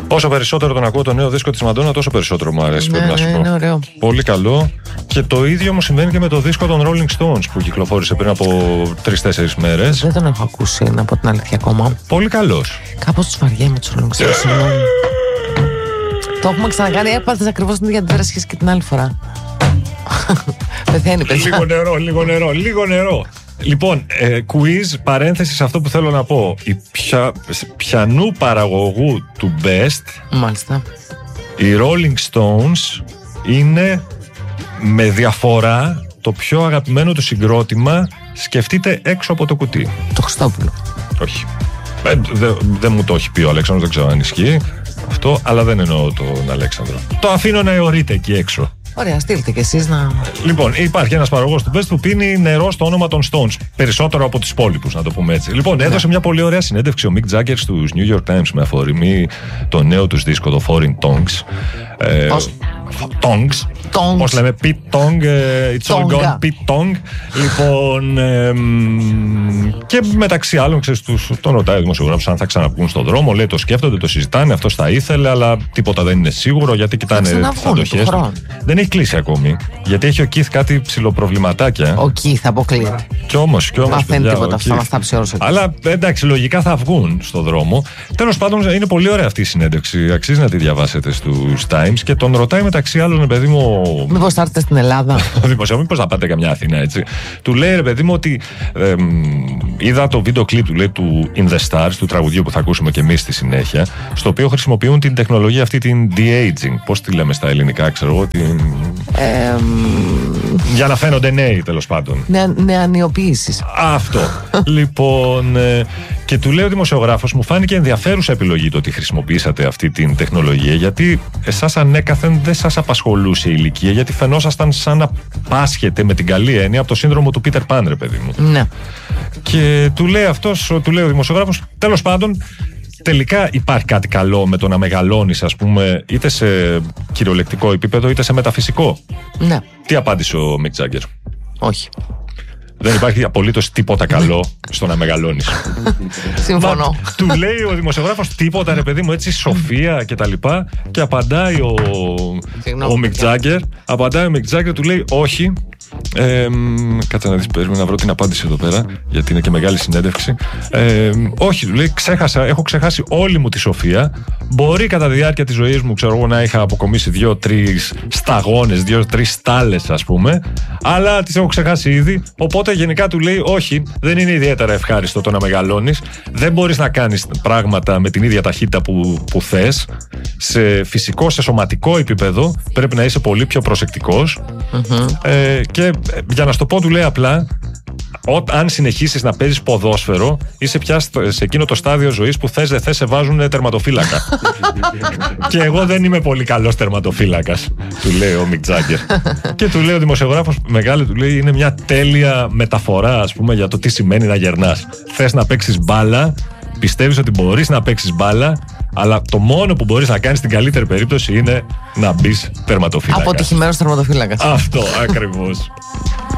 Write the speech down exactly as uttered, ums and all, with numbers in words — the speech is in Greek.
Όσο περισσότερο τον ακούω το νέο δίσκο της Μαντόνα, τόσο περισσότερο μου αρέσει. Ναι, πρέπει να σου πω. είναι ωραίο. Πολύ καλό. Και το ίδιο μου συμβαίνει και με το δίσκο των Rolling Stones που κυκλοφόρησε πριν από τρεις-τέσσερις μέρες. Δεν τον έχω ακούσει, να πω την αλήθεια ακόμα. Πολύ καλός. Κάπως τους βαριέμαι τους Rolling Stones. Συγγνώμη. Το έχουμε ξανακάνει. Έπαθες ακριβώς την ίδια αντίδραση και την άλλη φορά. Πεθαίνει, παιδιά. Λίγο νερό, λίγο νερό, λίγο νερό. Λοιπόν, ε, quiz, παρένθεση σε αυτό που θέλω να πω. Η πια, πιανού παραγωγού του Best, Μάλιστα. οι Rolling Stones είναι με διαφορά το πιο αγαπημένο του συγκρότημα. Σκεφτείτε έξω από το κουτί. Το Χριστόπουλο. Όχι. Ε, δεν δε μου το έχει πει ο Αλέξανδρος, δεν ξέρω αν ισχύει αυτό, αλλά δεν εννοώ τον Αλέξανδρο. Το αφήνω να αιωρείται εκεί έξω. Ωραία, στείλτε κι εσείς να. Λοιπόν, υπάρχει ένας παραγωγός του Best που πίνει νερό στο όνομα των Stones. Περισσότερο από τους υπόλοιπους, να το πούμε έτσι. Λοιπόν, έδωσε μια πολύ ωραία συνέντευξη ο Mick Jagger στους New York Times με αφορμή το νέο τους δίσκο, το Foreign Tongues. Ε, Πώς? Tongues. Tongues. Πώς λέμε, Pete Tong, ε, It's all Tonga. gone, Pete Tong. Λοιπόν, ε, μ, και μεταξύ άλλων, ξέρεις, τους, τον ρωτάει ο δημοσιογράφος αν θα ξαναβγούν στον δρόμο. Λέει, το σκέφτονται, το συζητάνε, αυτός θα ήθελε, αλλά τίποτα δεν είναι σίγουρο γιατί κοιτάνε τις αντοχές του. Δεν έχει κλείσει ακόμη. Γιατί έχει ο Keith κάτι ψηλοπροβληματάκια. Ο Keith αποκλείεται. Κι όμως, κι όμως. Μαθαίνει παιδιά, τίποτα ο αυτά, Keith. να θάψει όρος ο Keith. Αλλά εντάξει, λογικά θα βγουν στον δρόμο. Τέλος πάντων, είναι πολύ ωραία αυτή η συνέντευξη. Αξίζει να τη διαβάσετε στους Times και τον ρωτάει μεταξύ άλλων, παιδί μου. Μήπως θα έρθετε στην Ελλάδα. Ο δημοσιογράφος, μήπως θα πάτε καμιά Αθήνα, έτσι. Του λέει, ρε παιδί μου, ότι ε, είδα το βίντεο κλιπ του, λέει, του In the Stars, του τραγουδιού που θα ακούσουμε και εμείς στη συνέχεια, στο οποίο χρησιμοποιούν την τεχνολογία αυτή, την de-aging. Πώς τη λέμε στα ελληνικά, ξέρω εγώ. Την... Ε, Για να φαίνονται νέοι, τέλος πάντων. νεα, νεανιοποίησης. Αυτό. Λοιπόν, ε, και του λέει ο δημοσιογράφος, μου φάνηκε ενδιαφέρουσα επιλογή το ότι χρησιμοποιήσατε αυτή την τεχνολογία, γιατί εσάς ανέκαθεν δεν σας απασχολούσε η ηλικία, γιατί φαινόσασταν σαν να πάσχετε με την καλή έννοια από το σύνδρομο του Peter Pan, ρε παιδί μου. Ναι. Και του λέει αυτός, του λέει ο δημοσιογράφος, τέλος πάντων, τελικά υπάρχει κάτι καλό με το να μεγαλώνεις, ας πούμε, είτε σε κυριολεκτικό επίπεδο είτε σε μεταφυσικό. Ναι. Τι απάντησε ο Mick Jagger? Όχι. Δεν υπάρχει απολύτως τίποτα καλό στο να μεγαλώνεις. Συμφωνώ. Μα, του λέει ο δημοσιογράφος τίποτα, ρε παιδί μου, έτσι, σοφία και τα λοιπά. Και απαντάει ο, Συγγνώμη, ο Mick Jagger. Απαντάει ο Mick Jagger, του λέει όχι. Ε, κάτσε να δεις, περίμενα να βρω την απάντηση εδώ πέρα, γιατί είναι και μεγάλη συνέντευξη. Ε, όχι, του λέει, ξέχασα, έχω ξεχάσει όλη μου τη σοφία. Μπορεί κατά τη διάρκεια της ζωής μου, ξέρω εγώ, να είχα αποκομίσει δύο-τρεις σταγόνες, δύο-τρεις στάλες, ας πούμε, αλλά τις έχω ξεχάσει ήδη. Οπότε γενικά του λέει, όχι, δεν είναι ιδιαίτερα ευχάριστο το να μεγαλώνεις. Δεν μπορείς να κάνεις πράγματα με την ίδια ταχύτητα που, που θες. Σε φυσικό, σε σωματικό επίπεδο πρέπει να είσαι πολύ πιο προσεκτικός. Mm-hmm. Ε, και για να σου το πω, του λέει απλά, αν συνεχίσεις να παίζεις ποδόσφαιρο, είσαι πια σε εκείνο το στάδιο ζωής που θες δεν θες σε βάζουν τερματοφύλακα. Και εγώ δεν είμαι πολύ καλός τερματοφύλακας, του λέει ο Mick Jagger. Και του λέει ο δημοσιογράφος, μεγάλη, του λέει, είναι μια τέλεια μεταφορά, ας πούμε, για το τι σημαίνει να γερνάς. Θες να παίξεις μπάλα, πιστεύεις ότι μπορείς να παίξεις μπάλα, αλλά το μόνο που μπορείς να κάνεις στην καλύτερη περίπτωση είναι να μπεις τερματοφύλακας. Αποτυχημένος τερματοφύλακας. Αυτό ακριβώς.